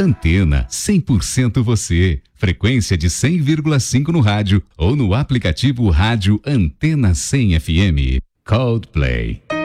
Antena 100% você. Frequência de 100,5 no rádio ou no aplicativo rádio Antena 100 FM. Coldplay.